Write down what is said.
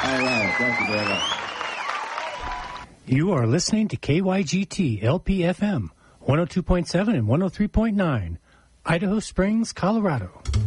All right. Thank you very much. You are listening to KYGT LPFM 102.7 and 103.9, Idaho Springs, Colorado.